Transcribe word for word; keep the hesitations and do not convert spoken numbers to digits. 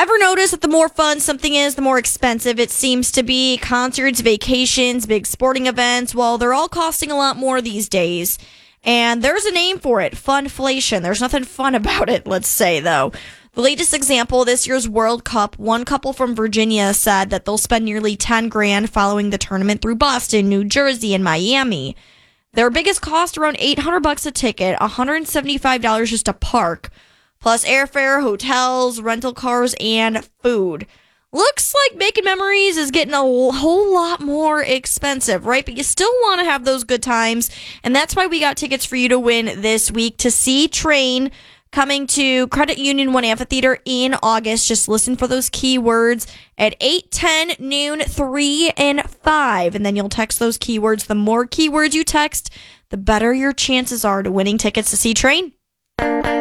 Ever notice that the more fun something is, the more expensive it seems to be? Concerts, vacations, big sporting events, well, they're all costing a lot more these days. And there's a name for it, funflation. There's nothing fun about it, let's say, though. The latest example, this year's World Cup, one couple from Virginia said that they'll spend nearly ten grand following the tournament through Boston, New Jersey, and Miami. Their biggest cost around eight hundred bucks a ticket, one hundred seventy-five dollars just to park, plus airfare, hotels, rental cars, and food. Looks like making memories is getting a whole lot more expensive, right? But you still want to have those good times, and that's why we got tickets for you to win this week to see Train coming to Credit Union One Amphitheater in August. Just listen for those keywords at eight, ten, noon, three, and five, and then you'll text those keywords. The more keywords you text, the better your chances are to winning tickets to see Train.